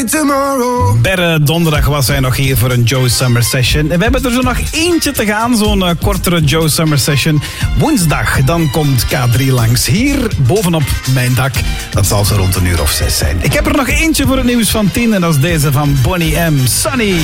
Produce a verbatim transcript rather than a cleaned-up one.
Berre, donderdag was hij nog hier voor een Joe Summer Session. En we hebben er zo nog eentje te gaan, zo'n uh, kortere Joe Summer Session. Woensdag, dan komt K drie langs hier bovenop mijn dak. Dat zal zo rond een uur of zes zijn. Ik heb er nog eentje voor het nieuws van tien en dat is deze van Bonnie M. Sunny.